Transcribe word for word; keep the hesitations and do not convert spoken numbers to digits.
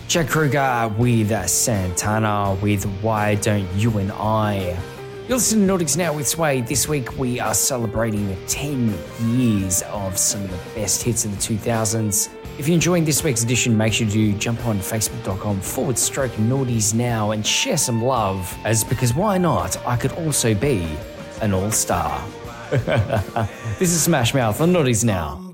Jack Kruger with Santana with Why Don't You and I. You're listening to Nordics Now with Sway. This week we are celebrating ten years of some of the best hits of the two thousands. If you're enjoying this week's edition, make sure to jump on facebook.com forward stroke Nordies Now and share some love, as because why not? I could also be an all-star. This is Smash Mouth on Nordies Now.